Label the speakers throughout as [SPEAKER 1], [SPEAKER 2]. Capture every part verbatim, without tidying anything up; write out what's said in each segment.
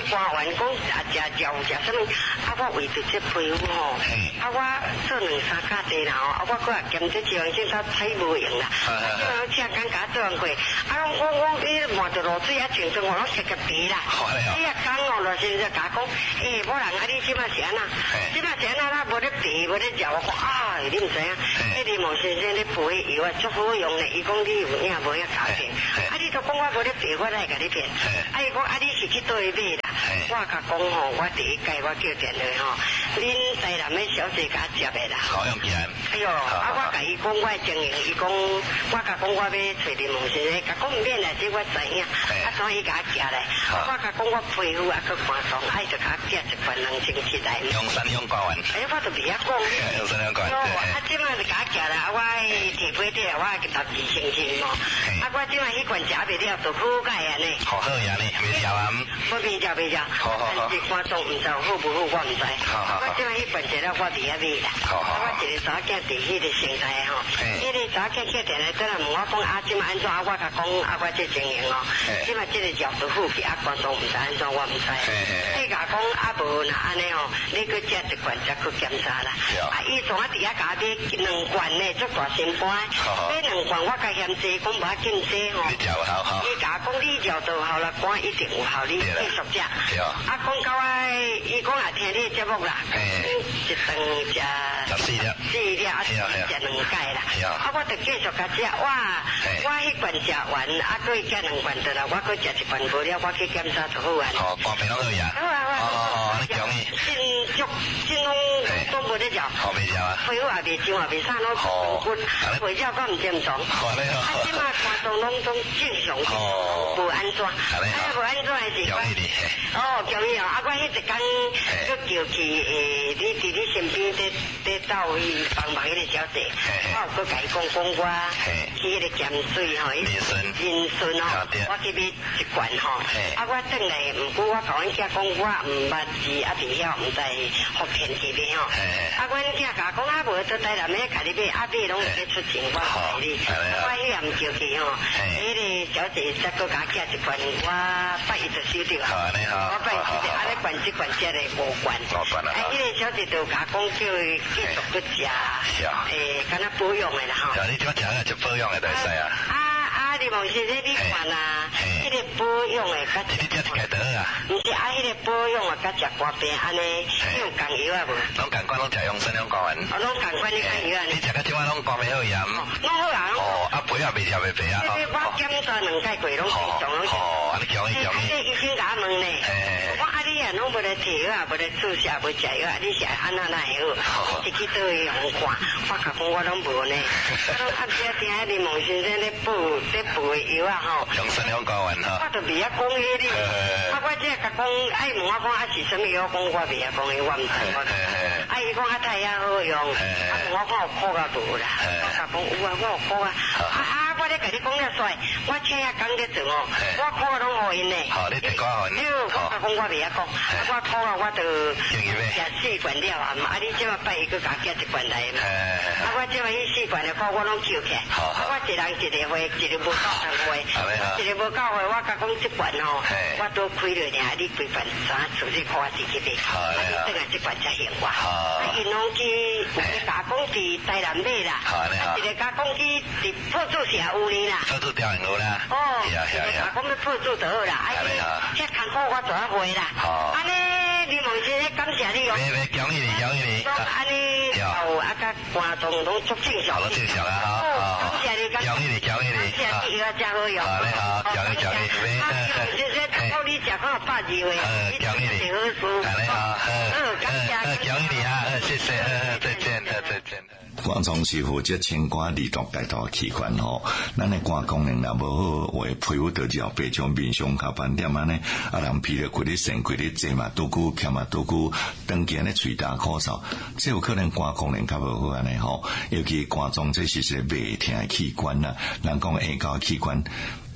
[SPEAKER 1] 官员讲啊，食药食什么？啊，我为着这皮肤吼，啊，我做两三架地啦吼，啊，我过来兼这几样先他采无用啦，啊，这样请尴尬做完过，啊，我我你摸着露水啊，全身我拢吃个皮啦，你啊讲我落先就甲讲，诶，某人啊，你即马是安那？即马是安那？他无咧皮，无咧药，我讲啊，你唔知影，迄李某先生咧皮药啊，足好用咧，伊讲你有影无影搞骗，啊，你都讲我无咧皮，我来甲你骗，啊，伊讲啊，你是去倒去买啦？我甲讲吼，我第一届我叫电话吼，恁台南的小姐甲接的啦。
[SPEAKER 2] 好用起来。
[SPEAKER 1] 哎呦，啊我甲伊讲我经营，伊讲我甲讲我要找林某先生，甲讲唔免来，这我知影。啊，所以甲寄来。我甲讲我皮肤啊，佮肝脏，哎就甲寄一罐两千七来。
[SPEAKER 2] 用三用挂完。
[SPEAKER 1] 哎，我都袂晓讲。
[SPEAKER 2] 用三用挂完。
[SPEAKER 1] 啊，即摆就甲寄来，我提杯底我给十二千千哦。啊，我即摆迄罐食袂了，就好解安尼。
[SPEAKER 2] 好好呀呢，袂食啊？
[SPEAKER 1] 我袂食袂食。好好好。但是肝脏唔知好不好，我唔知。好好好。我即摆迄罐食了，我袂晓买啦。好好。我一个查囝伫迄个生态吼，迄个查囝去电来转来问我讲啊，即摆安怎啊？我甲讲啊，我这经营哦，即摆这个药都好去，啊，肝脏唔知安怎，我唔知。你甲讲啊，无那安尼吼，你去食一罐再去检查啦。啊，伊从我底下甲买两罐呢，足大心肝。买两罐我甲嫌济，讲无要紧济吼。
[SPEAKER 2] 你食有效吼？
[SPEAKER 1] 伊甲讲你药都有效啦，肝一定有效，你继续食。啊，讲到我，伊讲也听你的节目啦，一顿食
[SPEAKER 2] 十四粒，
[SPEAKER 1] 四粒啊，食两届啦。啊，我就继续甲食，哇，我迄罐食完，啊，佫食两罐得啦，我佫食一罐无了，我去检查就好啊。
[SPEAKER 2] 哦，肝病拢好呀。好啊，好啊。哦，你讲伊。
[SPEAKER 1] 真足，真拢都无得食。好
[SPEAKER 2] 袂食啊。
[SPEAKER 1] 皮肤也袂痒，也袂啥拢骨，袂晓我唔正常。好嘞。啊，即马肝脏拢总正常，无安怎。好嘞。啊，无安怎的是。哦，叫伊哦，啊，我迄一工佮叫去诶，你伫你身边伫伫斗伊帮忙迄个小姐，我有佮甲伊讲讲我去迄个咸水吼，伊人参吼，我去买一罐吼，啊，我转来毋过我甲阮囝讲我毋捌字，啊，伫遐毋知福田去买吼，啊，阮囝甲讲啊，无做台南咧，甲你买，啊，买拢会出钱，我带你，我迄样叫去吼，迄个小姐再佮甲寄一罐，我八月就收到啊。我拜一个，啊！你管这管这的无管，哎，迄个小姐就甲讲叫伊继续去食，诶，敢若保养的啦吼。
[SPEAKER 2] 你怎食就保养的就使啊。
[SPEAKER 1] 啊啊！你望先生你看啊，迄个保养的甲
[SPEAKER 2] 你食一开得啊？
[SPEAKER 1] 毋是啊，迄个保养啊，甲食肝病安尼，你有共药啊无？
[SPEAKER 2] 拢共款拢食用生两罐。
[SPEAKER 1] 哦，拢共款你共药啊？
[SPEAKER 2] 你食到即摆拢肝病好盐。
[SPEAKER 1] 拢好啊。
[SPEAKER 2] 哦，啊肥也袂食袂肥啊。
[SPEAKER 1] 我检查两届过拢正常拢。
[SPEAKER 2] 哦，安尼强伊强伊。
[SPEAKER 1] 医生甲我问呢，我啊你啊拢无来摕药啊，无来注射，无食药啊，你是安那那会好？一去倒去用看，我甲讲我拢无呢。我拢暗时听迄林梦先生咧补咧补的药啊吼。
[SPEAKER 2] 用生两罐哈。
[SPEAKER 1] 我都袂晓讲迄哩，啊我这甲讲爱问我讲啊是什么药，讲我袂晓讲的，我毋知我。啊伊讲啊太阳好用，啊问我讲有苦啊无啦，我甲讲有啊，我有苦啊。啊啊我咧甲你讲了衰，我请遐讲咧做哦，我苦啊拢互因呢。好，你得讲互因。我甲讲我袂晓讲，啊我苦啊我就食四罐了啊，啊你即马拜一个甲寄一罐来嘛。啊我即马迄四罐的苦我拢收起，啊我一人一个月，一个无够三月，一个无够月，我甲讲即罐吼，我都开了尔，你规份啥出去看自己买，啊你等下即罐才行哇。啊因拢去有个加工伫台南买啦，啊一个加工去伫破厝社有呢啦。
[SPEAKER 2] 破厝调有啦。哦，
[SPEAKER 1] 一个加工要破厝就好啦，啊这艰苦我做啊会啦。好，安尼你问先生感谢你哦。没没，讲你讲你。安尼有啊个肝脏拢足正常。好了，正常啊哈。感谢你，感谢你，讲你。感谢你，药真好用。好嘞好，讲你讲你。啊，先生，到你食到百二位，你讲你的好书。好嘞好，嗯，感谢，讲你啊，谢谢，再见，再见。
[SPEAKER 3] 肝脏是负责清肝利毒解毒器官吼，咱的肝功能若无好，话皮肤就只有白种面上较斑点安尼，啊人皮咧开咧肾开咧坐嘛拄久，欠嘛拄久，长期安尼喙焦咳嗽，这有可能肝功能较无好安尼吼。尤其肝脏这是一个袂疼的器官啦，人讲下高器官。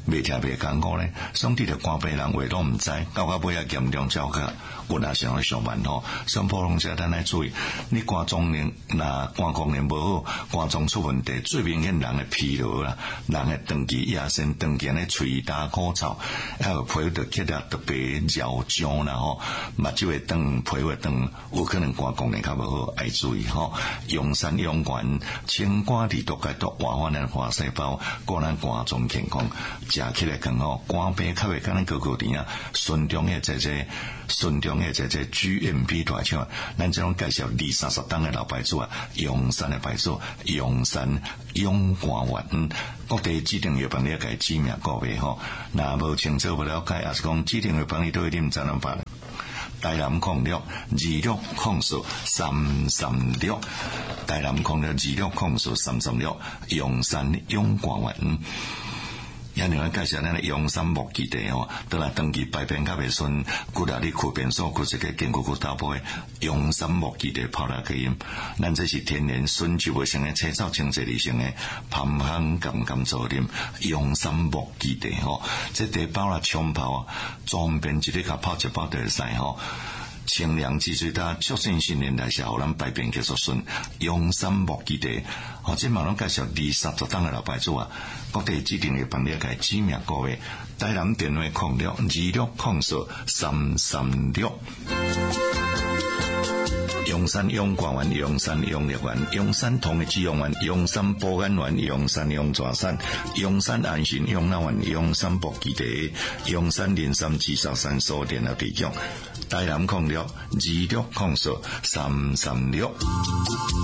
[SPEAKER 3] 未听未讲过咧，上帝的官兵人话都唔知，到到尾啊严重照个，有哪想去上班吼？上普通者咱来注意，你肝脏能那肝功能无好，肝脏出问题，最明显人的疲劳啦，人的长期夜深，长期咧吹打口臭，还有皮肤的结得特别绕僵啦吼，目睭会长，皮肤会长，有可能肝功能较无好，爱注意吼。用膳用完，清肝利毒解毒，活化咱肝细胞，顾咱肝脏健康。食起来更好，肝病较袂敢咱高高甜啊！顺中的这这，顺中的这这 G M P 大厂，咱这种介绍二三十档的老牌子啊，用膳的牌子，用膳用肝丸，各地指定药房你个指名个别吼，若无清楚不了解，也是讲指定药房你都一定怎样办？台南抗六、二六抗素、三三六，台南抗六、二六抗素、三三六，用膳用肝丸。也另外介绍咱的养生木基地吼，倒来长期排便较袂顺，骨力你扩便所骨一个坚固骨打破的养生木基地泡来可以，咱这是天然纯植物性的青草清洁理性的芳香甘甘做啉养生木基地吼，这地包啦冲泡啊，专便一日甲泡一包就会使吼。清凉之水搭促进训练代谢，互咱排便结束顺。养生木基地，或者网络介绍二三十档的老牌子啊，各地指定的帮你个指名各位，台南电话控六二六控数三三六。用膳用肝丸，用膳用力丸，用膳同的脂肪丸，用膳保肝丸，用膳用抓散，用膳安心用脑丸，用膳木基地，用膳磷酸至少三素联合提供。台南控六二六控数三三六。